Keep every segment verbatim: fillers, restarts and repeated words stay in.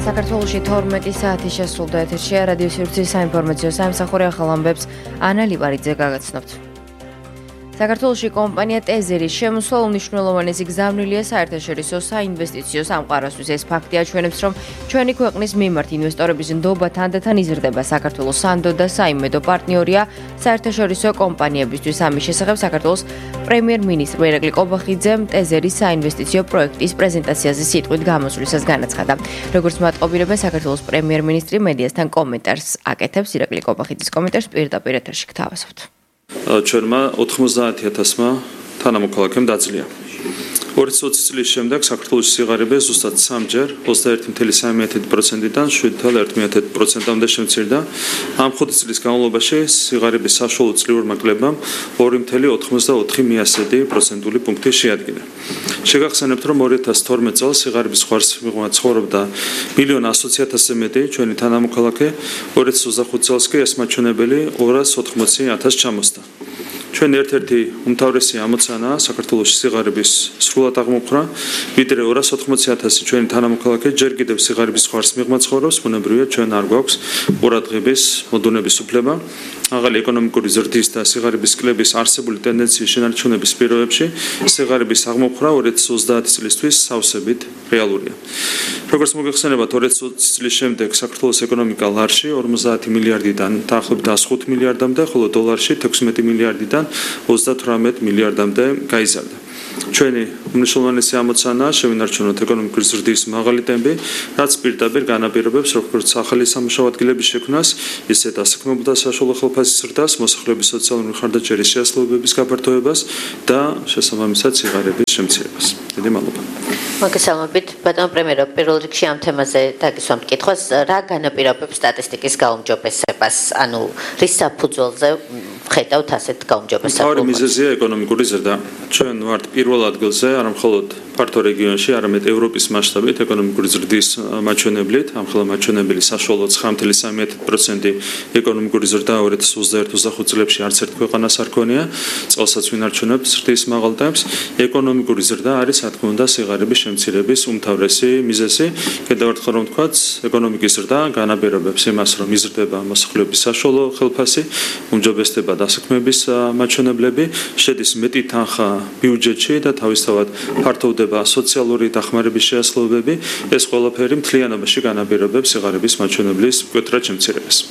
საქართველოში თორმეტი საათი შესრულდა ეთერში რადიო სივრცის საინფორმაციო სამსახური ახალ ამბებს ანა ლიბარიძე გაგაცნობთ. საქართველოში კომპანია ტეზერის შემოსვლა უმნიშვნელოვანესი გზავნილია საერთაშორისო საინვესტიციო სამყაროსთვის. ეს ფაქტი აჩვენებს, რომ ჩვენი ქვეყნის მიმართ ინვესტორების ნდობა თანდათან იზრდება. საქართველოს სანდო და საიმედო პარტნიორია საერთაშორისო კომპანიებისთვის. ამის შესახებ საქართველოს პრემიერ-მინისტრ ირაკლი კობახიძემ ტეზერის საინვესტიციო პროექტის პრეზენტაციაზე სიტყვით გამოსვლისას განაცხადა. როგორც მოატყობინებენ საქართველოს პრემიერ-მინისტრი მედიასთან კომენტარს აკეთებს. ირაკლი კობახიძის კომენტარს პირდაპირ ეთერში გთავაზობთ. ჩვენმა ოთხმოცდაათი ათასმა თანამოქალაქემ დაძლია. ორი ოცი წლის შემდეგ საქართველოს სიღარიბე ზუსტად სამჯერ ოცდაერთი წუთი სამი პროცენტიდან შვიდ წუთი ერთ პროცენტამდე შემცირდა. ამ ხუთი წლის განმავლობაში სიღარიბის საშუალო წლიური მაკლებამ ორი წუთი ოცდაოთხი პროცენტული პუნქტი შეადგინა. შეგახსენებთ, რომ ორი ათას თორმეტ წელს სიღარიბის ხარისხმა ცხოვრობდა მილიონ ასოცი ათასზე მეტი ჩვენი თანამოქალაქე, ორი ათას ოცდახუთი წელს კი ეს მაჩვენებელი ორას ოთხმოცი ათასს ჩამოსდა. ჩვენ ერთ-ერთი უმთავრესი ამოცანაა საქართველოს სიღარიბის სრულად აღმოფხვრა, ვიდრე ორას ოთხმოცი ათასი ჩვენი თანამოქალაქე ჯერ კიდევ სიღარიბის ხარს მიღმა ცხოვრობს, ბუნებრივია ჩვენ არ გვაქვს ყურადღების მოდუნების უფლება. აღალი ეკონომიკური ზრდის და სიღარიბის კლების არსებული ტენდენციის შენარჩუნების პირობებში სიღარიბის აღმოფხვრა ორი ათას ოცდაათი წლისთვის სავსებით რეალურია. როგორც მოგეხსენებათ, ორი ათას ოცი წლის შემდეგ საქართველოს ეკონომიკა ლარში ორმოცდაათი მილიარდიდან დაახლოებით εκατს ხუთი მილიარდამდე, ხოლო დოლარში თექვსმეტი მილიარდიდან ოცდათვრამეტ მილიარდამდე გაიზარდა. ჩვენი უმნიშვნელოვანესი ამოცანაა შევინარჩუნოთ ეკონომიკური ზრდის მაღალი ტემპი, რაც პირდაპირ განაპირობებს როგორც ახალი სამუშაო ადგილების შექმნას, ისე დასაქმებულთა საშუალო ხელფასის ზრდას, მოსახლეობის სოციალური მხარდაჭერის შესაძლებლობების გაფართოებას და შესაბამისად სიღარიბის შემცირებას. დიდი მადლობა. მოგესალმებით, ბატონო პრემიერო, პირველ რიგში ამ თემაზე დაგისვამთ კითხვას, რა განაპირობებს სტატისტიკის გაუმჯობესებას, ანუ რის საფუძველზე ხედავთ ასეთ გაუმჯობესებას? მთავარი მიზეზია ეკონომიკური ზრდა. ჩვენ ვართ პირველ ადგილზე, არა მხოლოდ ფართო რეგიონში, არამედ ევროპის მასშტაბით ეკონომიკური ზრდის მაჩვენებლით, ამხელა მაჩვენებელი საშუალო ცხრა წუთი სამი პროცენტი ეკონომიკური ზრდა ორი ათას ოცდაერთი ოცდახუთი წლებში არც ერთ ქვეყანას არ ქონია, წელსაც ვინარჩუნებთ ზრდის მაღალ ტემპს. ეკონომიკური ზრდა არის, რა თქმა უნდა, სიღარიბის შემცირების უმთავრესი მიზეზი. კიდევერთხელ რომ ვთქვათ, ეკონომიკის ზრდა განაპირობებს იმას, რომ იზრდება მოსახლეობის საშუალო ხელფასი, უმჯობესდება დასაქმების მაჩვენებლები, შედის მეტი თანხა ბიუჯეტში და თავისთავად ფართოვდება სოციალური დახმარების შესაძლებლობები. ეს ყველაფერი მთლიანობაში განაპირობებს სიღარიბის მაჩვენებლის მკვეთრად შემცირებას.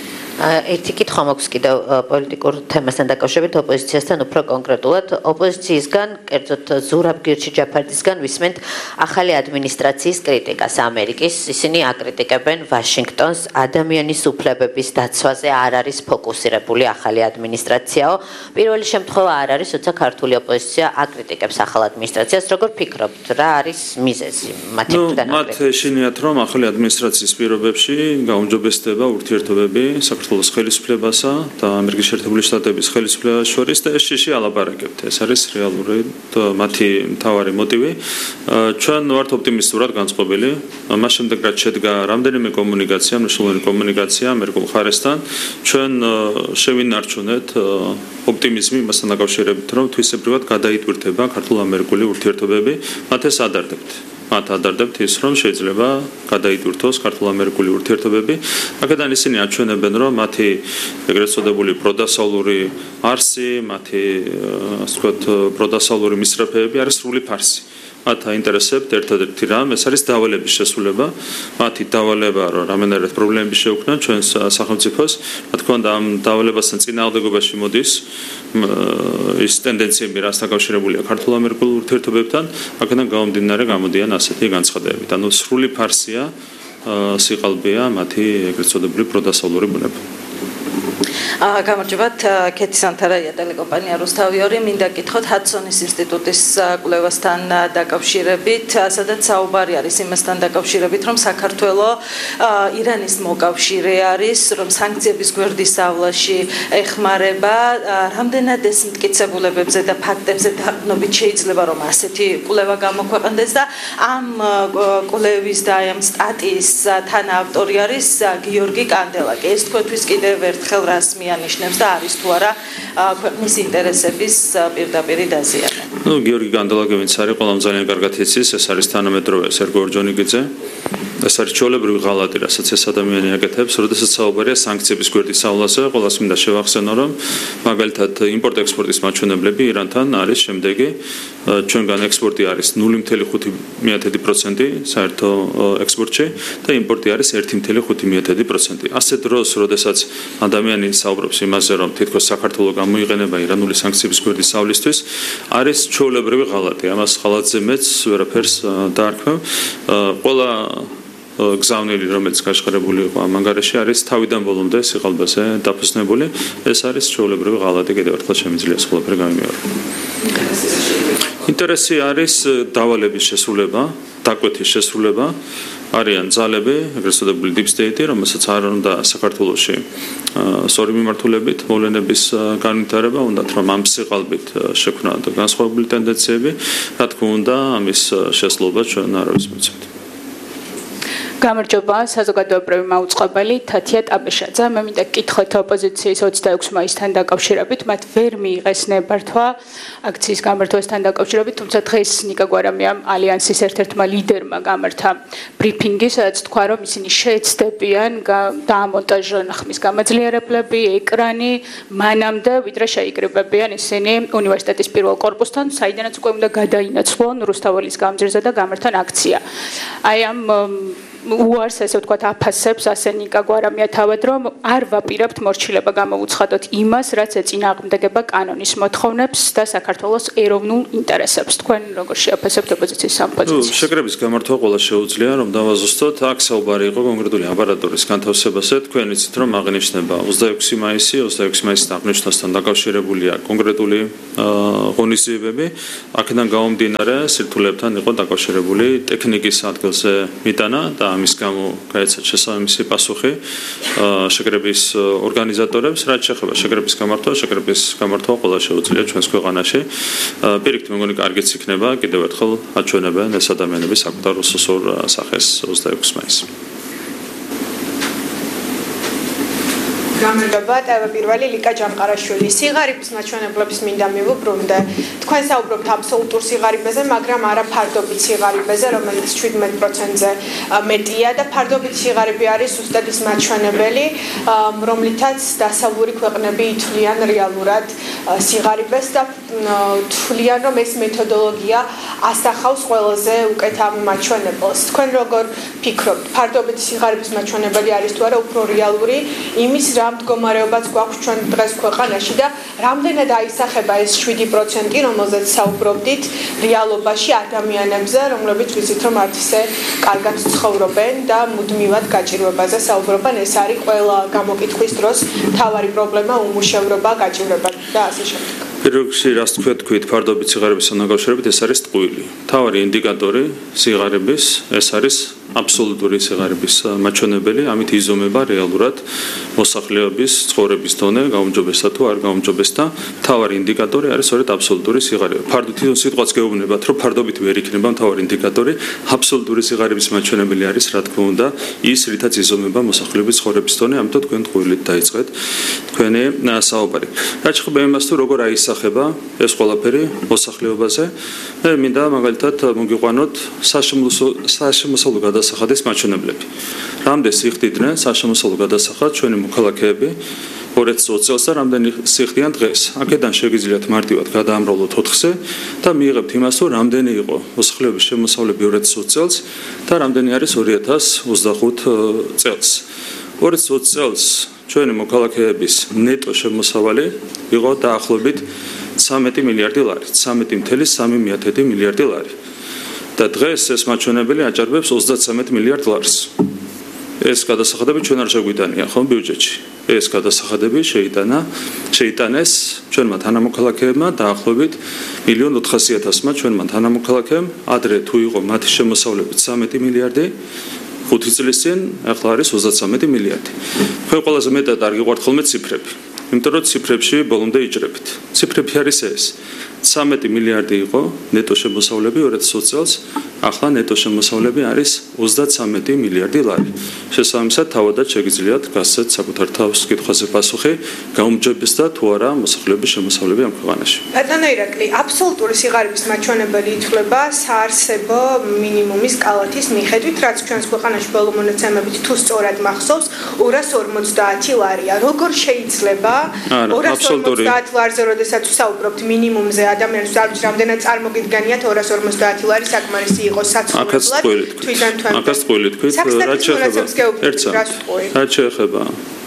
ერთი კითხვა მაქვს კიდევ პოლიტიკურ თემასთან დაკავშირებით, ოპოზიციასთან უფრო კონკრეტულად. ოპოზიციისგან, კერძოდ ზურაბ გირჩი-ჯაფარდისგან ვისმენთ ახალი ადმინისტრაციის კრიტიკას ამერიკის. ისინი აკრიტიკებენ ვაშინგტონს ადამიანის უფლებების დაცვაზე არ არის ფოკუსირებული ახალი ადმინისტრაციაო. პირველი შემთხვევა არ არის, როცა ქართული ოპოზიცია აკრიტიკებს ახალ ადმინისტრაციას. როგორ ფიქრობთ, რა არის მიზეზი მათი მხრიდან? მათ ეშინიათ, რომ ახალი ადმინისტრაციის პირობებში გაუმჯობესდება ურთიერთობები საქართველოს ხელისუფლებასა და ამერიკის შეერთებული შტატების ხელისუფლებას შორის და ეს შიში ალაპარაკებთ. ეს არის რეალური მათი მთავარი მოტივი. ჩვენ ვართ ოპტიმისტურად განწყობილი. მას შემდეგ რაც შედგა რამდენიმე კომუნიკაცია, მნიშვნელოვანი კომუნიკაცია ამერიკულ მხარესთან, ჩვენ შევინარჩუნეთ ოპტიმიზმი მასთან დაკავშირებით, რომ თვისებრივად გადაიტვირთება ქართულ-ამერიკული ურთიერთობები. მათ ეს ადარდებთ. მათ ადარდებთ ის, რომ შეიძლება გადაიტვირთოს ქართულ-ამერიკული ურთიერთობები. აქედან ისინი აჩვენებენ, რომ მათი ეგრეთ წოდებული პროდასავლური არსი, მათი ასე ვთქვათ, პროდასავლური მისწრაფეები არის სრული ფარსი. მათ აინტერესებთ ერთადერთი რამ, ეს არის დავალების შესრულება. მათი დავალება, რომ რამდენად პრობლემები შეუქმნან ჩვენს სახელმწიფოს, რა თქმა უნდა, ამ დავალებასთან წინააღმდეგობაში მოდის ის ტენდენციები, რაც დაკავშირებულია ქართულ-ამერიკულ ურთიერთობებთან, აქედან გამომდინარე გამოდიან ასეთი განცხადებები. ანუ სრული ფარსია, სიყალბეა მათი ეგრეთ წოდებული პროდასავლური ბუნება. გამარჯობათ, ქეთი სანთარაია ტელეკომპანია რუსთავი. მინდა გითხოთ ჰადსონის ინსტიტუტის კვლევასთან დაკავშირებით, სადაც საუბარი არის იმასთან დაკავშირებით, რომ საქართველო ირანის მოკავშირე არის, რომ სანქციების გვერდისავლაში ეხმარება. რამდენად ეს მტკიცებულებებზე და ფაქტებზე დაყრდნობით შეიძლება, რომ ასეთი კვლევა გამოქვეყნდეს და ამ კვლევის და ამ სტატიის თანაავტორი არის გიორგი კანდელაკი. ეს თქვენთვის კიდევ ერთხელ რას მიანიშნებს და არის თუ არა ქვეყნის ინტერესების პირდაპირი დაზიანება. ნუ გიორგი კანდელაკი ვინც არის, ყველამ ძალიან კარგად იცის, ეს არის თანამედროვე სერგო ორჯონიკიძე. ეს არის ჩვეულებრივი ღალატი, რასაც ეს ადამიანი აკეთებს, როდესაც საუბარია სანქციების გვერდისავლაზე, ყველას მინდა შევახსენო, რომ მაგალითად იმპორტ-ექსპორტის მაჩვენებლები ირანთან არის შემდეგი, ჩვენგან ექსპორტი არის ნული ფاصლე ხუთი პროცენტი საერთო ექსპორტში და იმპორტი არის ერთი ფاصლე ხუთი პროცენტი. ასეთ დროს, როდესაც ადამიანი საუბრობს იმაზე, რომ თითქოს საქართველოს გამოიყენება ირანული სანქციების გვერდისავლისთვის, არის ჩვეულებრივი ღალატი. ამას ღალატზე მეც ვერაფერს დაარქმევ. ყველა გზავნილი, რომელიც გაშხერებული იყო ამ ანგარიში, არის თავიდან ბოლომდე სიყალბეზე დაფუძნებული. ეს არის ჩვეულებრივი ღალატი, კიდევ ერთხელ შემიძლია ეს ყველაფერი გამიმეორე. ინტერესი არის დავალების შესრულება, დაკვეთის შესრულება, არიან ძალები, ეგრეთ წოდებული deep state, რომელსაც არ უნდა საქართველოში სწორი მიმართულებით მოვლენების განვითარება, უნდათ რომ ამ სიყალბით შექმნა განსხვავებული ტენდენციები, რა თქმა უნდა, ამის შესრულება ჩვენ არავის მიცემთ. გამარჯობა, საზოგადოებრივი მაუწყებელი თათია ტაბეშაძე. მე მინდა გკითხოთ ოპოზიციის ოცდაექვსი მაისთან დაკავშირებით, მათ ვერ მიიღეს ნებართვა აქციის გამართვასთან დაკავშირებით, თუმცა დღეს ნიკა გვარამიამ ალიანსის ერთ-ერთმა ლიდერმა გამართა ბრიფინგი, სადაც თქვა, რომ ისინი შეეცდებიან დაამონტაჟონ ხმის გამაძლიერებლები, ეკრანი, მანამდე ვიდრე შეიკრიბებიან ისინი უნივერსიტეტის პირველ კორპუსთან, საიდანაც უკვე უნდა გადაინაცვლონ რუსთაველის გამზირზე და გამართონ აქცია. აი ამ უარს ესე ვთქვათ აფასებს ასე ნიკა გვარამია თავად, რომ არ ვაპირებთ მორჩილება გამოვუცხადოთ იმას, რაც ეწინააღმდეგება კანონის მოთხოვნებს და საქართველოს ეროვნულ ინტერესებს. თქვენ როგორ შეაფასებთ ოპოზიციის ამ პოზიციას? შეკრების გამართვა ყველა შეუძლია, რომ დავაზუსტოთ, აქ საუბარი იყო კონკრეტული აპარატურის განთავსებაზე. თქვენ იცით, რომ აღნიშნება ოცდაექვსი მაისი, ოცდაექვსი მაისის აღნიშვნასთან დაკავშირებულია კონკრეტული ღონისძიებები. აქედან გამომდინარე, სირთულეებთან იყო დაკავშირებული ტექნიკის ადგილზე მიტანა და ამის გამო გაეცათ შესაბამისი პასუხი შეკრების ორგანიზატორებს, რაც შეეხება შეკრების გამართვა, შეკრების გამართვა ყველა შეუძლია ჩვენს ქვეყანაში. პირიქით მე მგონი კარგიც იქნება, კიდევ ერთხელ აჩვენებენ ეს ადამიანები საკუთარ უსუსურ სახეს ოცდაექვსი მაისს. გამარჯობა, პირველი ლიკა ჯამყარაშვილი. სიღარიბის მაჩვენებლებს მინდა მივუბრუნდე. თქვენ საუბრობთ აბსოლუტურ სიღარიბეზე, მაგრამ არა ფარდობით სიღარიბეზე, რომელიც შვიდმეტ პროცენტზე მეტია და ფარდობით სიღარიბე არის ზუსტად ის მაჩვენებელი, რომლითაც დასავლური ქვეყნები ითვლიან რეალურად სიღარიბეს და თვლიან, რომ ეს მეთოდოლოგია ასახავს ყველაზე უკეთ ამ მაჩვენებელს. თქვენ როგორ ფიქრობთ, ფარდობით სიღარიბის მაჩვენებელი არის თუ არა უფრო რეალური იმის რა მდგომარეობაც გვაქვს ჩვენ დღეს ქვეყანაში და რამდენად აისახება ეს შვიდი პროცენტი, რომელზეც საუბრობდით რეალობაში ადამიანებზე, რომლებიც ვიცით, რომ არც ისე კარგად ცხოვრობენ და მუდმივად გაჭირვებაზე საუბრობენ. ეს არის ყველა გამოკითხვის დროს მთავარი პრობლემა, უმუშევრობა, გაჭირვება და ასე შემდეგ. პირველ რიგში რას თქვენ თქვით ფარდობით სიღარიბესთან დაკავშირებით, ეს არის ტყუილი. მთავარი ინდიკატორი სიღარიბის ეს არის აბსოლუტური სიღარიბის მაჩვენებელი, ამით იზომება რეალურად მოსახლეობის ცხოვრების დონე, გაუმჯობესდა თუ არ გაუმჯობესდა. მთავარი ინდიკატორი არის სწორედ აბსოლუტური სიღარიბე. ფარდობით სიტყვაც გეუბნებათ, რომ ფარდობით ვერ იქნება მთავარი ინდიკატორი, აბსოლუტური სიღარიბის მაჩვენებელი არის, რა თქმა უნდა, ის, რითაც იზომება მოსახლეობის ცხოვრების დონე, ამიტომ თქვენ ტყუილით დაიწყეთ თქვენი საუბარი. რაც შეეხება იმას, თუ როგორ აისახება ეს ყველაფერი მოსახლეობაზე, მე მინდა მაგალითად მოგიყვანოთ საშემოსავლო გადასახადის მაჩვენებლები. რამდენ სიხდიდნენ საშემოსავლო გადასახად ჩვენი მოქალაქეები ორი ათას ოცი წელს და რამდენი სიხდიან დღეს. აქედან შეგიძლიათ მარტივად გადაამრავლოთ ოთხზე და მიიღებთ იმას, რომ რამდენი იყო მოსახლეობის შემოსავლები ორი ათას ოცი წელს და რამდენი არის ორი ათას ოცდახუთი წელს. ორი ათას ოცი წელს ჩვენი მოქალაქეების ნეტო შემოსავალი იყო დაახლოებით ცხრამეტი მილიარდი ლარი, ცხრამეტი ფاصლე სამი მილიარდი ლარი. და დღეს ეს მაჩვენებელი აჭარბებს ოცდაცამეტ მილიარდ ლარს. ეს გადასახადები ჩვენ არ შეგვიტანია ხო ბიუჯეტში. ეს გადასახადები შეიტანა, შეიტანეს ჩვენმა თანამოქალაქეებმა დაახლოებით მილიონ ოთხასი ათასმა ჩვენმა თანამოქალაქეებმა, ადრე თუ იყო მათი შემოსავლები ცხრამეტი მილიარდი, ხუთი წლის წინ ახლა არის ოცდაცამეტი მილიარდი. თქვენ ყველაზე მეტად არ გიყვართ ხოლმე ციფრები. იმიტომ რომ ციფრებში ბოლომდე იჭრებით. ციფრები არის ეს. ცამეტი მილიარდი იყო ნეტო შემოსავლები ორ ათას ოცი წელს, ახლა ნეტო შემოსავლები არის ოცდაცამეტი მილიარდი ლარი. შესაბამისად, თავადაც შეგიძლიათ გასცეთ საკუთარ თავს კითხვაზე პასუხი, გაუმჯობეს და თუ არა მოსახლეობის შემოსავლები ამ ქვეყანაში. ბატონო ირაკლი, აბსოლუტური სიღარიბის მაჩვენებელი ითვლება საარსებო მინიმუმის კალათის მიხედვით, რაც ჩვენს ქვეყანაში ბოლო მონაცემებით თუ სწორად მახსოვს, ორას ორმოცდაათი ლარია. როგორ შეიძლება ორას ორმოცდაათი ლარზე, როდესაც ვსაუბრობთ მინიმუმზე, ადამიანს არ ვიცი რამდენად წარმოგიდგენიათ ორას ორმოცდაათი ლარი საკმარისი იყოს საცხოვრებლად თვითონ თქვენ. აკაც წყვილი თქვით, რაც შეეხება რაც შეეხება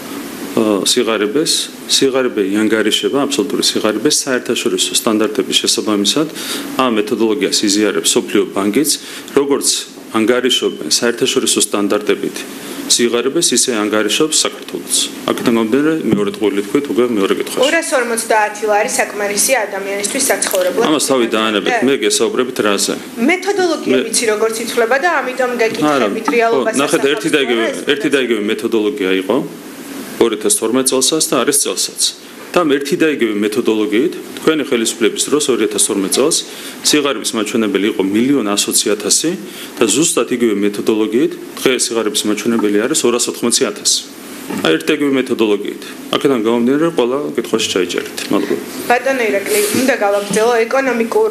სიღარიბეს, სიღარიბე იანგარიშება, აბსოლუტური სიღარიბე საერთაშორისო სტანდარტების შესაბამისად, ამ მეთოდოლოგიას იზიარებს სოფლიო ბანკიც, როგორც ანგარიშობენ საერთაშორისო სტანდარტებით სიღარიბეს, ისე ანგარიშობს საქართველოს. აქედან გამომდინარე, მეორე ტყუილი თქვით, უკვე მეორე კითხვაში. ორას ორმოცდაათი ლარი საკმარისი ადამიანისთვის საცხოვრებლად. ამას თავი დაანებეთ, მე გესაუბრებით რაზე. მეთოდოლოგია ვიცი როგორც ითვლება და ამიტომ გეკითხებით რეალობას. ნახეთ, ერთი და იგივე, ერთი და იგივე მეთოდოლოგია იყო ორ ათას თორმეტ წელსაც და არის წელსაც. და ერთი და იგივე მეთოდოლოგიით თქვენი ხელისუფლების დროს ორ ათას თორმეტ წელს სიღარიბის მაჩვენებელი იყო მილიონ ასოცი ათასი და ზუსტად იგივე მეთოდოლოგიით დღეს სიღარიბის მაჩვენებელი არის ორას ოთხმოცი ათასი. აი ერთი და იგივე მეთოდოლოგიით. აქედან გამომდინარე, ყველა კითხვაში ჩაიჭერეთ. მადლობა. ბატონო ირაკლი, უნდა გავაგრძელო ეკონომიკურ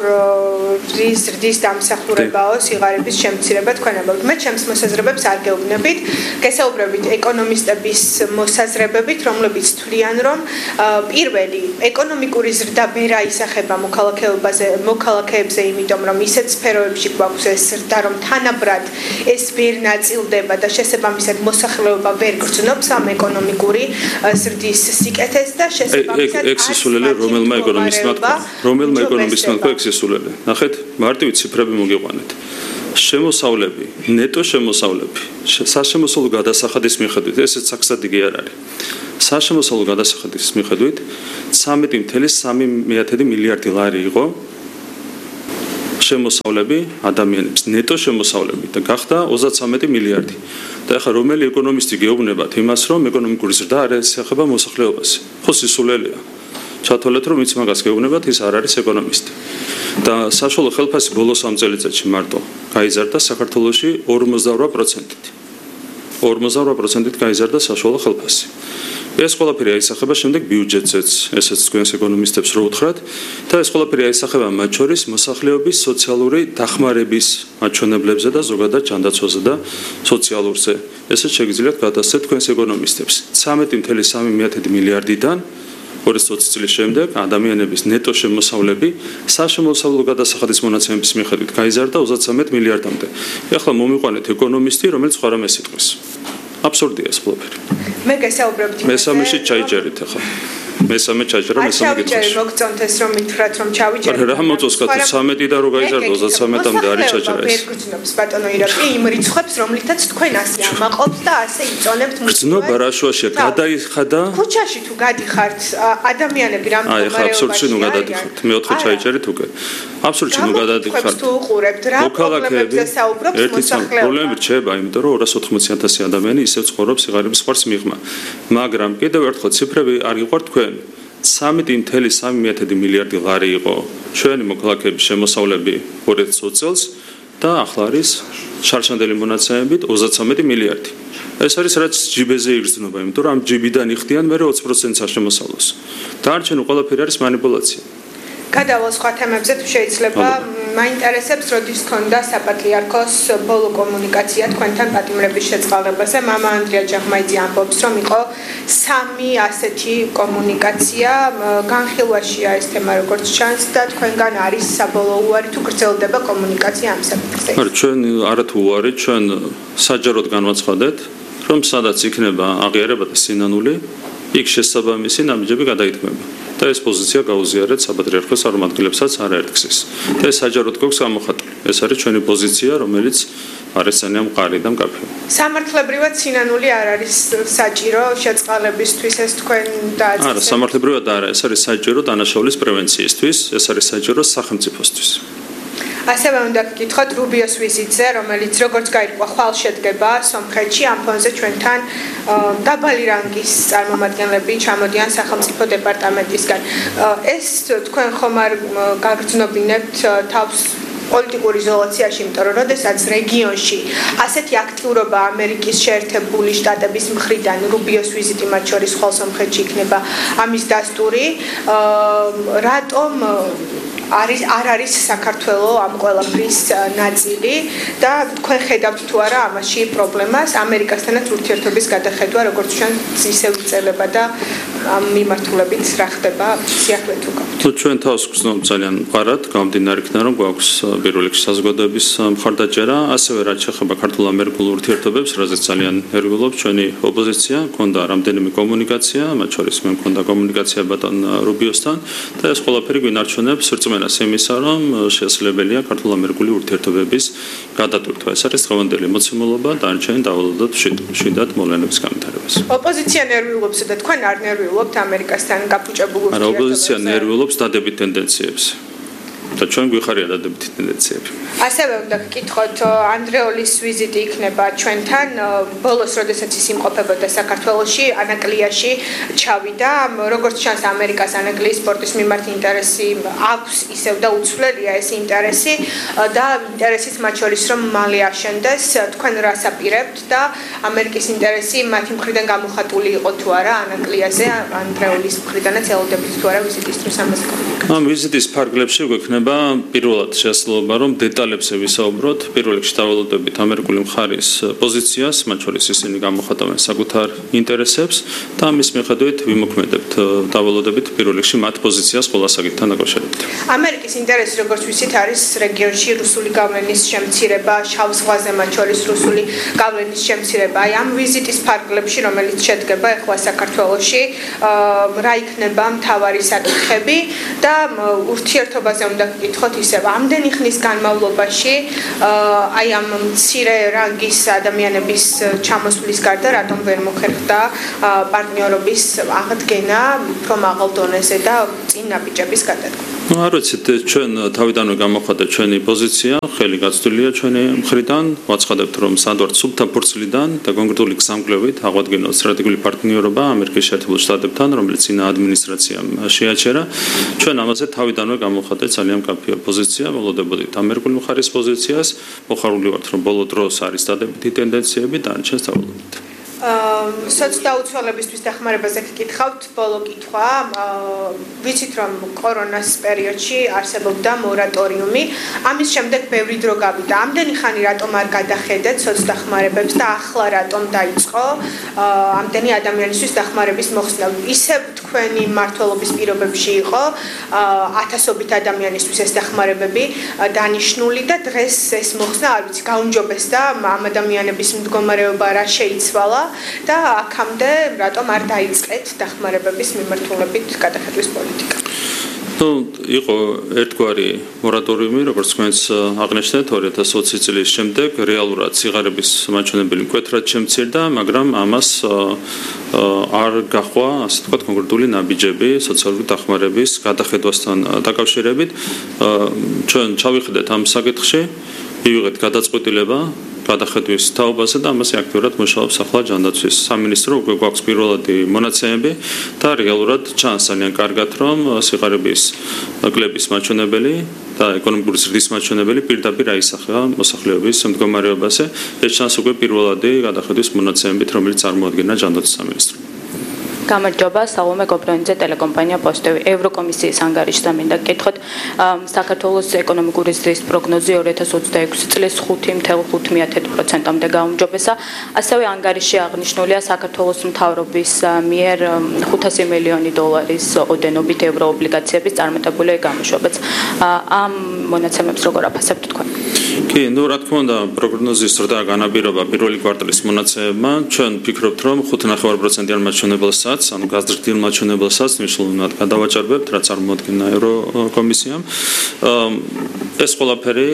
ზრდის დამსახურებაო სიღარიბის შემცირება თქვენ ამბობთ. მე ჩემს მოსაზრებებს არ გეუბნებით. გესაუბრებით ეკონომისტების მოსაზრებებით, რომლებიც თვლიან, რომ პირველი ეკონომიკური ზრდა ვერ აისახება მოქალაქეობაზე, მოქალაქეებზე, იმიტომ რომ ისეთ სფეროებში გვაქვს ეს ზრდა, რომ თანაბრად ეს ვერ ნაწილდება და შესაბამისად მოსახლეობა ვერ გრძნობს ამ ეკონომიკური ზრდის სიკეთეს და შესაბამისად ექსისულელე რომელმა ეკონომისტმა თქვა, რომელმა ეკონომისტმა თქვა ექსისულელე. ნახეთ, მარტივი ციფრები მოგიყვანეთ. შემოსავლები, ნეტო შემოსავლები, საშემოსავლო გადასახადის მიხედვით, ესეც საქსადიგი არ არის. საშემოსავლო გადასახადის მიხედვით ცამეტი ათას სამი მილიარდი ლარი იყო შემოსავლები ადამიანებს, ნეტო შემოსავლები და გახდა ოცდაცამეტი მილიარდი. და ახლა რომელი ეკონომისტი გეუბნებათ იმას, რომ ეკონომიკური ზრდა არ ეისახება მოსახლეობას? ხო სისულელეა. ჩათვალეთ, რომ იც მაგას გეუბნებათ, ის არ არის ეკონომისტი. და საშუალო ხელფასი ბოლოს ამ წელიწადში მარტო გაიზარდა საქართველოში ორმოცდაორ პროცენტით. ორმოცდაორ პროცენტით გაიზარდა საშუალო ხელფასი. ეს ყველაფერი აისახება შემდეგ ბიუჯეტზეც, ესეც თქვენს ეკონომისტებს რო უთხრათ და ეს ყველაფერი აისახება მათ შორის მოსახლეობის სოციალური დახმარების მაჩვენებლებზე და ზოგადად ჯანდაცვაზე და სოციალურზე. ესეც შეგიძლიათ გადასცეთ თქვენს ეკონომისტებს. ცამეტი ათას სამი მილიარდიდან ორ ათას ოცი წლის შემდეგ ადამიანების ნეტო შემოსავლები საშემოსავლო გადასახადის მონაცემების მიხედვით გაიზარდა ოცდაცამეტ მილიარდამდე. ეხლა მომიყვანეთ ეკონომისტი, რომელიც სხვა რამეს იტყვის. აბსურდია ეს ყველაფერი. მე გესაუბრებთ მესამეში ჩაიჭერით ახლა. მესამე ჩაიჭერა მესამე კითხვა. ჩაიჭერე მოგწონთ ეს რომ მითხრათ რომ ჩავიჭერე. რა მოწონს კაცო ცამეტი და რო გაიზარდა ოცდაცამეტამდე არის ჩაიჭერა ეს. ვერგრძნობს ბატონო ირაკლი იმ რიცხვებს რომლითაც თქვენ ასე ამაყობთ და ასე იწონებთ მის. გრძნობა რა შუაშია გადაიხადა. ქუჩაში თუ გადიხართ ადამიანები რამ აი ხა აბსოლუტში ნუ გადადიხართ. მეოთხე ჩაიჭერით უკვე. აბსოლუტში ნუ გადადიხართ. თუ უყურებთ რა პრობლემებზე საუბრობს მოსახლეობა. პრობლემები რჩება, იმიტომ რომ ორას ოთხმოცი ათასი ადამიანი ისევ ცხოვრობს სიღარიბის ხარს მიღმა. მაგრამ კიდევ ერთხელ ციფრები არ გიყვართ თქვენ. ცამეტი ათას სამი მილიარდი ლარი იყო ჩვენი მოქალაქეების შემოსავლები ორ ათას ოცი წელს და ახლა არის შარშანდელი მონაცემებით ოცდაცამეტი მილიარდი. ეს არის რაც ჯიბეზე იგრძნობა, იმიტომ რომ ამ ჯიბიდან იხდიან მე ოცი პროცენტს შემოსავლოს. დარჩენილი ყველაფერი არის манипуляცია. გადავალ სხვა თემებზე თუ შეიძლება მაინტერესებს როდის ქონდა საპატრიარქოს ბოლო კომუნიკაცია თქვენთან პატიმრების შეწყალებაზე. მამა ანდრია ჯაღმაიძე ამბობს რომ იყო სამი ასეთი კომუნიკაცია. განხილვაშია ეს თემა როგორც ჩანს და თქვენგან არის საბოლოო უარი თუ გრძელდება კომუნიკაცია ამ საკითხზე. არა ჩვენ არათუ უარი ჩვენ საჯაროდ განვაცხადეთ რომ სადაც იქნება აღიარება და სინანული იქ შესაბამისი ნაბიჯები გადაითქმება. და ეს პოზიცია გაუზიარეთ საპატრიარქოს წარმომადგენლებსაც არაერთგზის. და ეს საჯაროდ გვაქვს გამოხატული. ეს არის ჩვენი პოზიცია, რომელიც არის ძალიან მყარი და მკაფიო. სამართლებრივად სინანული არ არის საჭირო შეწყალებისთვის ეს თქვენ დააწესეთ. არა, სამართლებრივად არა, ეს არის საჭირო დანაშაულის პრევენციისთვის, ეს არის საჭირო სახელმწიფოსთვის. ასევე უნდა გკითხოთ რუბიოს ვიზიტზე, რომელიც როგორც გაირკვა, ხვალ შედგება სომხეთში, ამ ფონზე ჩვენთან დაბალი რანგის წარმომადგენლები ჩამოდიან სახელმწიფო დეპარტამენტისგან. ეს თქვენ ხომ არ გაგრძნობინებთ თავს პოლიტიკურ იზოლაციაში, იმიტომ რომ როდესაც რეგიონში ასეთი აქტიურობა ამერიკის შეერთებული შტატების მხრიდან რუბიოს ვიზიტი მათ შორის ხვალ სომხეთში იქნება ამის დასტური, რატომ არის არ არის საქართველოს ამ ყველაფრის ნაწილი და თქვენ ხედავთ თუ არა ამაში პრობლემას ამერიკასთანაც ურთიერთობის გადახედვა როგორც ჩვენ ისევ ვიწელება და ამ მიმართულებით რა ხდება სიახლე თუ გაქვთ. თუ ჩვენ თავს გრძნობ ძალიან მყარად გამომდინარე იქიდან რომ გვაქვს პირველ რიგში საზოგადოების მხარდაჭერა, ასევე რაც შეეხება ქართულ-ამერიკულ ურთიერთობებს, რაზეც ძალიან ნერვიულობს ჩვენი ოპოზიცია, მქონდა რამდენიმე კომუნიკაცია, მათ შორის მე მქონდა კომუნიკაცია ბატონ რუბიოსთან და ეს ყველაფერი გვინარჩუნებს რწმენას იმისა, რომ შესაძლებელია ქართულ-ამერიკული ურთიერთობების გადატვირთვა. ეს არის დღევანდელი მოცემულობა და არჩევანი დავალოდოთ მშვიდად მოვლენების განვითარებას. ოპოზიცია ნერვიულობს და თქვენ არ ნერვიულობთ ამერიკასთან გაფუჭებულ ურთიერთობებზე? არა, ოპოზიცია ნერვიულობს დადებით ტენდენციებს. და ჩვენ გვიხარია დადებითი ტენდენციები. ასევე უნდა გკითხოთ, ანდრეოლის ვიზიტი იქნება ჩვენთან ბოლოს, როდესაც ის იმყოფებოდა საქართველოში, ანაკლიაში ჩავიდა, როგორც ჩანს ამერიკას ანაკლიის სპორტის მიმართ ინტერესი აქვს, ისევ და უცვლელია ეს ინტერესი და ინტერესიც მათ შორის რომ მალე აშენდეს, თქვენ რას აპირებთ და ამერიკის ინტერესი მათი მხრიდან გამოხატული იყო თუ არა ანაკლიაზე, ანდრეოლის მხრიდანაც ელოდებით თუ არა ვიზიტისთვის ამას კომუნიკაცია. ამ ვიზიტის ფარგლებში გვექნება პირველად შესაძლებლობა რომ დეტალებზე ვისაუბროთ, პირველ რიგში დავალოდებით ამერიკული მხარის პოზიციას, მათ შორის ისინი გამოხატავენ საკუთარ ინტერესებს და ამის მიხედვით ვიმოქმედებთ დავალოდებით პირველ რიგში მათ პოზიციას ყველა საკითხთან დაკავშირებით. ამერიკის ინტერესი როგორც ვიცით არის რეგიონში რუსული გავლენის შემცირება, შავ ზღვაზე მათ შორის რუსული გავლენის შემცირება. აი ამ ვიზიტის ფარგლებში, რომელიც შედგება ახლა საქართველოში, რა იქნება მთავარი საკითხები და ურთიერთობაზე უნდა გკითხოთ ისევ ამდენი ხნის განმავლობაში აი ამ მცირე რანგის ადამიანების ჩამოსვლის გარდა რატომ ვერ მოხერხდა პარტნიორობის აღდგენა უფრო მაღალ დონეზე და წინ ნაბიჯების გადადგმა. Ну, არ ვიცით, ჩვენ თავიდანვე გამოხატა ჩვენი პოზიცია, ხელი გაცვლილია ჩვენი მხრიდან, ვაცხადებთ რომ სანდوارთ სუფთა ფურცლიდან და კონკრეტული გზამკვლევით აღვადგინოთ სტრატეგიული პარტნიორობა ამერიკის შეერთებულ შტატებთან, რომელიც წინა ადმინისტრაციამ შეაჩერა. ჩვენ ამაზე თავიდანვე გამოხატეთ ძალიან კაფეა პოზიცია, ველოდებოდით ამერიკული მხარის პოზიციას, მოხარული ვართ რომ ბოლო დროს არის დადებითი ტენდენციები და არჩევანს დავალოდებით. სოციალურთვალებისთვის დახმარებაზე გკითხავთ ბოლო კითხვა. ვიცით რომ კორონას პერიოდში არსებობდა მორატორიუმი. ამის შემდეგ ბევრი დრო გავიდა. ამდენი ხანი რატომ არ გადახედეთ სოცდახმარებებს და ახლა რატომ დაიწყო ამდენი ადამიანისთვის დახმარების მოხსნა? ისევ თქვენი მმართველობის პირობებში იყო ათასობით ადამიანისთვის ეს დახმარებები დანიშნული და დღეს ეს მოხსნა არ ვიცი გაუმჯობესდა ამ ადამიანების მდგომარეობა რა შეიცვალა და აქამდე რატომ არ დაიწყეთ დახმარებების მიმართულებით გადახედვის პოლიტიკა? Ну, იყო ერთგვარი მორატორიუმი, როგორც თქვენს აღნიშნეთ, ორი ათას ოცი წლის შემდეგ რეალურად სიღარიბის მაჩვენებელი მკვეთრად შემცირდა, მაგრამ ამას არ გაჰყვა, ასე ვთქვათ, კონკრეტული ნაბიჯები სოციალური დახმარების გადახედვასთან დაკავშირებით. ჩვენ ჩავიხედეთ ამ საკითხში, მივიღეთ გადაწყვეტილება გადახედვის თაობაზე და ამაზე აქტიურად მუშაობს ახლა ჯანდაცვის სამინისტრო, უკვე გვაქვს პირველადი მონაცემები და რეალურად ჩანს ძალიან კარგად, რომ სიღარიბის კლების მაჩვენებელი და ეკონომიკური ზრდის მაჩვენებელი პირდაპირ აისახება მოსახლეობის მდგომარეობაზე. ეს ჩანს უკვე პირველადი გადახედვის მონაცემებით, რომელიც წარმოადგენდა ჯანდაცვის სამინისტრო. გამარჯობა, სალომე გობრონიძე, ტელეკომპანია პოსტევი. ევროკომისიის ანგარიშზე მინდა გკითხოთ, საქართველოს ეკონომიკური ზრდის პროგნოზი ორი ათას ოცდაექვსი წლის ხუთი ფاصლე ხუთი პროცენტამდე გაუმჯობესა. ასევე ანგარიშში აღნიშნულია საქართველოს მთავრობის მიერ ხუთასი მილიონი დოლარის ოდენობით ევროობლიგაციების წარმატებული გამოშვებაც. ამ მონაცემებს როგორ აფასებთ თქვენ? კი, ну, რა თქმა უნდა, პროგნოზის ზრდა განაპირობა პირველი კვარტალის მონაცემებმა. ჩვენ ვფიქრობთ, რომ ხუთი ფاصლე ხუთი პროცენტიან მაჩვენებელსაც, ანუ გაზრდილ მაჩვენებელსაც მნიშვნელოვნად გადავაჭარბებთ, რაც წარმოადგენდა ევროკომისიამ. ეს ყველაფერი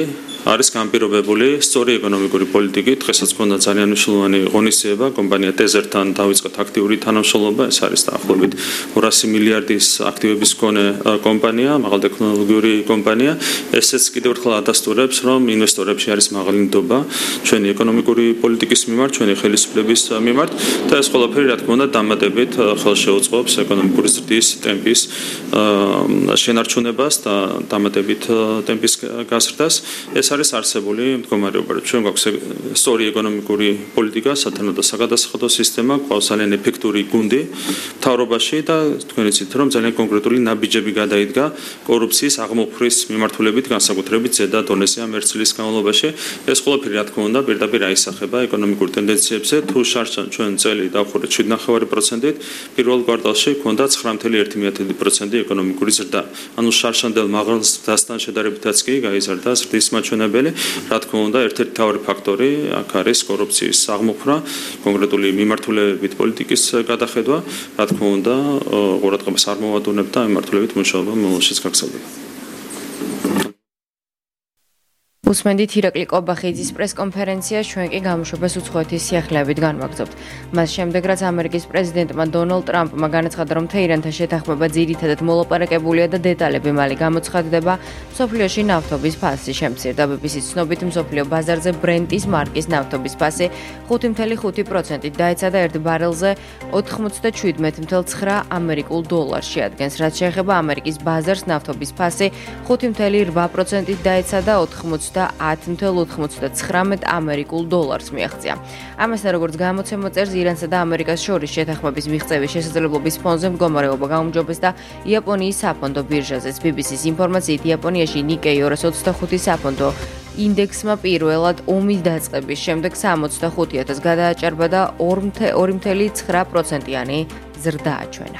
არის განპირობებული სწორი ეკონომიკური პოლიტიკით. დღესაც გქონდა ძალიან მნიშვნელოვანი ღონისძიება კომპანია ტეზერთან დაიწყეთ აქტიური თანამშრომლობა. ეს არის დაახლოებით ორასი მილიარდის აქტივების მქონე კომპანია, მაღალტექნოლოგიური კომპანია. ესეც კიდევ ერთხელ ადასტურებს, რომ ინვესტორებში არის მაღალი ნდობა ჩვენი ეკონომიკური პოლიტიკის მიმართ, ჩვენი ხელისუფლების მიმართ და ეს ყველაფერი რა თქმა უნდა დამატებით ხელშეუწყობს ეკონომიკური ზრდის ტემპის შენარჩუნებას და დამატებით ტემპის გაზრდას. ეს არის არსებული მდგომარეობა. ჩვენ გვაქვს სწორი ეკონომიკური პოლიტიკა, სათანადო და საგადასახადო სისტემა, გვყავს ძალიან ეფექტური გუნდი მთავრობაში და თქვენ იცით, რომ ძალიან კონკრეტული ნაბიჯები გადაიდგა კორუფციის აღმოფხრის მიმართულებით, განსაკუთრებით ზედა დონეზე ამ ერთ წლის განმავლობაში. ეს ყველაფერი რა თქმა უნდა პირდაპირ აისახება ეკონომიკურ ტენდენციებზე. თუ შარშან ჩვენ წელი დავხურეთ შვიდ ნახევარი პროცენტით, პირველ კვარტალში ჰქონდა ცხრა წუთი ერთი პროცენტი ეკონომიკური ზრდა. ანუ შარშანდელ მაღალ ზრდასთან შედარებითაც კი გაიზარდა ზრდის მაჩვენებელი. რა თქმა უნდა, ერთ-ერთი მთავარი ფაქტორი აქ არის კორუფციის აღმოფხვრა, კონკრეტული მიმართულებით პოლიტიკის გადახედვა. რა თქმა უნდა, ყურადღებას არ მოვადუნებ და მიმართულებით მუშაობა მომავალშიც გაგრძელდება. უსმენდით ირაკლი კობახიძის პრესკონფერენცია, ჩვენ კი გამოშვებას უცხოეთის სიახლეებით განვაგრძობთ. მას შემდეგ, რაც ამერიკის პრეზიდენტმა დონალდ ტრამპმა განაცხადა, რომ თეირანთან შეთანხმება ძირითადად მოლაპარაკებულია და დეტალები მალე გამოცხადდება, მსოფლიოში ნავთობის ფასი შემცირდა. ბი ბი სის ცნობით, მსოფლიო ბაზარზე ბრენტის მარკის ნავთობის ფასი ხუთი წუთი ხუთი პროცენტით დაეცადა ერთ ბარელზე ოთხმოცდაშვიდმეტი წუთი ცხრა ამერიკულ დოლარს შეადგენს. რაც შეეხება ამერიკის ბაზარს, ნავთობის ფასი ხუთი წუთი რვა პროცენტით დაეცადა ოთხმოცდაათი წუთი ოცდათვრამეტ ამერიკულ დოლარს მიაღწია. ამასთან, როგორც გამოცემა წერს, ირანსა და ამერიკას შორის შეთანხმების მიღწევის შესაძლებლობის ფონზე მდგომარეობა გაუმჯობეს და იაპონიის საფონდო ბირჟაზეც. ბი ბი სის ინფორმაციით, იაპონიაში ნიკეი ორასი ოცდახუთი საფონდო ინდექსმა პირველად ომის დაწყების შემდეგ სამოცდახუთი ათასს გადააჭარბა და ორი წუთი ცხრა პროცენტიანი ზრდა აჩვენა.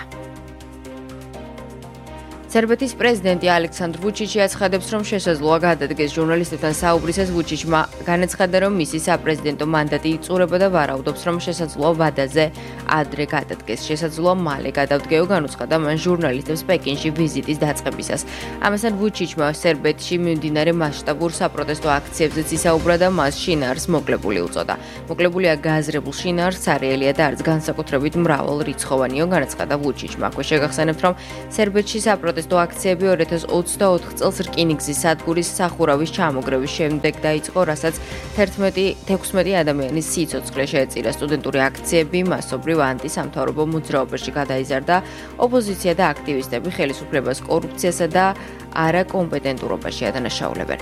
სერბეთის პრეზიდენტი ალექსანდრ ვუჩიჩი აცხადებს, რომ შესაძლოა გადადგეს ჟურნალისტებთან საუბრისას. ვუჩიჩმა განაცხადა, რომ მისი საპრეზიდენტო მანდატი იწურება და ვარაუდობს, რომ შესაძლოა ვადაზე ადრე გადადგეს. შესაძლოა მალე გადავდგეო, განუცხადა მან ჟურნალისტებს პეკინში ვიზიტის დაწყებისას. ამასთან ვუჩიჩმა სერბეთში მიმდინარე მასშტაბურ საპროტესტო აქციებზეც ისაუბრა და მას შინაარს მოკლებული უწოდა. მოკლებულია გაზრებულ შინაარს ცარიელია და არც განსაკუთრებით მრავალრიცხოვანიო, განაცხადა ვუჩიჩმა. აქვე შეგახსენებთ, რომ სერბეთში საპროტესტო აქციები ორი ათას ოცდაოთხ წელს რკინიგზის სადგურის სახურავის ჩამოგრევის შემდეგ დაიწყო, რასაც თექვსმეტი ადამიანის სიცოცხლე შეეწირა. სტუდენტური აქციები მასობრივ ანტისამთავრობო მოძრაობაში გადაიზარდა. ოპოზიცია და აქტივისტები ხელისუფლებას კორუფციასა და არაკომპეტენტურობაში ადანაშაულებენ.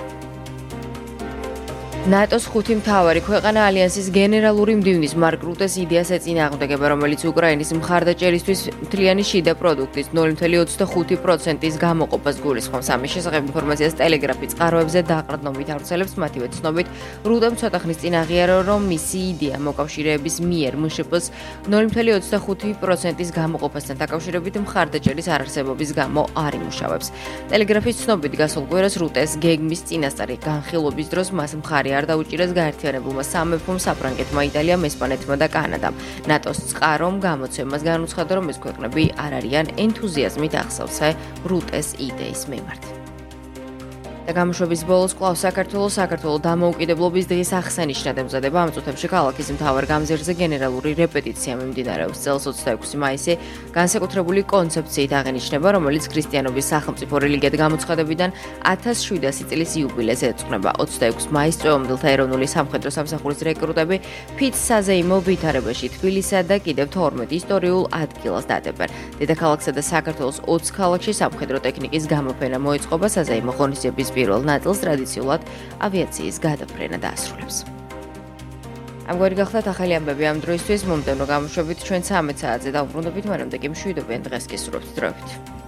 ნატოს ხუთი მთავარი ქვეყანა ალიანსის გენერალური მდივნის მარკ რუტეს იდეას ეწინააღმდეგება, რომელიც უკრაინის მხარდაჭერისთვის მთლიანი შიდა პროდუქტის ნული წუთი ოცდახუთი პროცენტის გამოყოფას გულისხმობს. ამის შესახებ ინფორმაციას ტელეგრაფი წყაროებზე დაყრდნობით ავრცელებს. მათივე ცნობით, რუტემ ცოტა ხნის წინ აღიარა, რომ მისი იდეა მოკავშირეების მიერ მშპ-ს ნული წუთი ოცდახუთი პროცენტის გამოყოფასთან დაკავშირებით მხარდაჭერის არარსებობის გამო არ იმუშავებს. ტელეგრაფის ცნობით, გასულ კვირას რუტეს გეგმის წინასწარი განხილვების დროს მას მხარი არ დაუჭირეს გაერთიანებულმა სამეფომ, საფრანგეთმა, იტალიამ, ესპანეთმა და კანადამ. ნატოს წყარომ გამოცემას განუცხადა, რომ ეს ქვეყნები არ არიან ენთუზიაზმით ახსოვსე რუტეს იდეის მიმართ. და გამოშვების ბოლოს კვლავ საქართველოს საქართველოს დამოუკიდებლობის დღის აღსანიშნად ემზადება. ამ წუთებში ქალაქის მთავარ გამზირზე გენერალური რეპეტიცია მიმდინარეობს. წელს ოცდაექვსი მაისი განსაკუთრებული კონცეფციით აღენიშნება, რომელიც ქრისტიანობის სახელმწიფო რელიგიად გამოცხადებიდან ათას შვიდასი წლის იუბილეზე ეძღვნება. ოცდაექვსი მაისს წვეომდელთა ეროვნული სამხედრო სამსახურის რეკრუტები ფიც საზეიმო ვითარებაში თბილისსა და კიდევ თორმეტ ისტორიულ ადგილას დადებენ. დედაქალაქსა და საქართველოს ოცი ქალაქში სამხედრო ტექნიკის გამოფენა მოეწყობა. საზეიმო ღონისძიების პირველ ნაწილს ტრადიციულად ავიაციის გადაფრენა დაასრულებს. ამგვარი გახლავთ ახალი ამბები ამ დროისთვის. მომდევნო გამოშვებით ჩვენ ცამეტ საათზე დავბრუნდებით, მანამდე კი მშვიდობიან დღეს გისურვებთ. დროებით.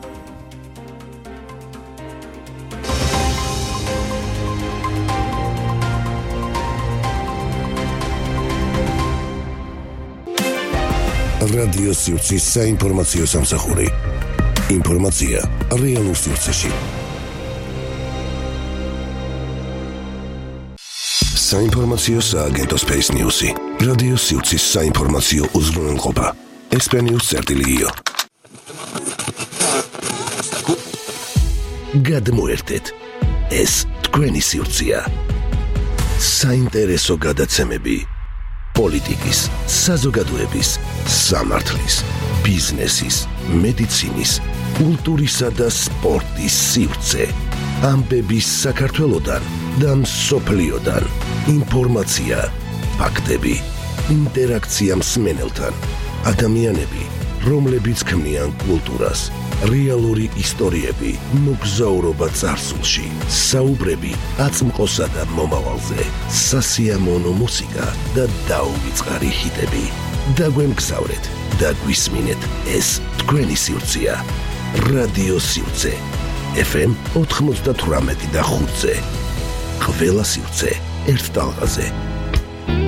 რადიო სივრცის საინფორმაციო სამსახური. ინფორმაცია რეალურ სივრცეში. საინფორმაციო სააგენტო Space News-ი. რადიო სივრცის საინფორმაციო უზრუნველყოფა. ესპენიუს წერტილიო. გადმოერთეთ. ეს თქვენი სივრცეა. საინტერესო გადაცემები პოლიტიკის, საზოგადოების, სამართლის, ბიზნესის, მედიცინის, კულტურისა და სპორტის სივრცე. ამბების საქართველოდან და მსოფლიოდან. ინფორმაცია, ფაქტები, ინტერაქცია მსმენელთან. ადამიანები, რომლებიც ქმნიან კულტურას. რეალური ისტორიები, მოგზაურობა წარსულში, საუბრები აწმყოსა და მომავალზე, სასიამოვნო მუსიკა და დაუვიწყარი ჰიტები. დაგვემგზავრეთ და გვისმინეთ ეს თქვენი სივრცეა. რადიო სივრცე ეფ ემ ოთხმოცდათვრამეტი და ხუთზე. ყველა სივრცე ერთ ტალღაზე.